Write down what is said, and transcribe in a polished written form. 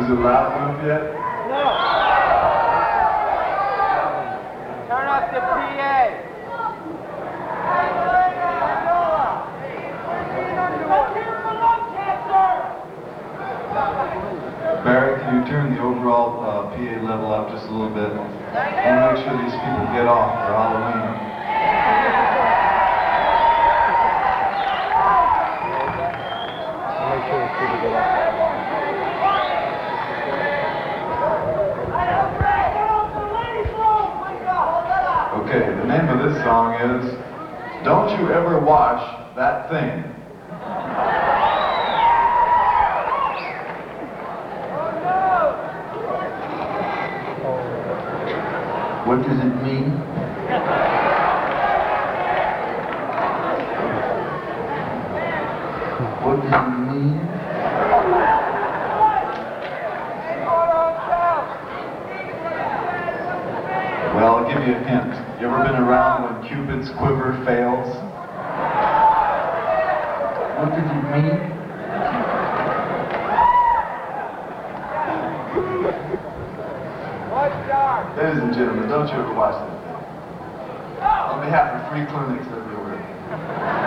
it loud enough yet? No. Turn up the PA. Barry, can you turn the overall PA level up just a little bit? I want to make sure these people get off for Halloween. Okay, the name of this song is Don't You Ever Wash That Thing. What does it mean? What does it mean? Well, I'll give you a hint. You ever been around when Cupid's quiver fails? What does it mean? Ladies and gentlemen, don't you ever watch that. On behalf of free clinics everywhere.